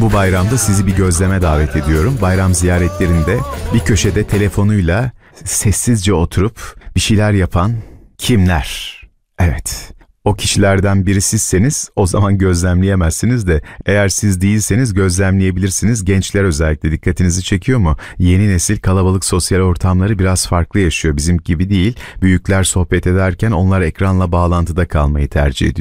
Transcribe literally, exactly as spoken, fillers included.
Bu bayramda sizi bir gözleme davet ediyorum. Bayram ziyaretlerinde bir köşede telefonuyla sessizce oturup bir şeyler yapan kimler? Evet, o kişilerden biri sizseniz o zaman gözlemleyemezsiniz de eğer siz değilseniz gözlemleyebilirsiniz. Gençler özellikle dikkatinizi çekiyor mu? Yeni nesil kalabalık sosyal ortamları biraz farklı yaşıyor. Bizim gibi değil. Büyükler sohbet ederken onlar ekranla bağlantıda kalmayı tercih ediyor.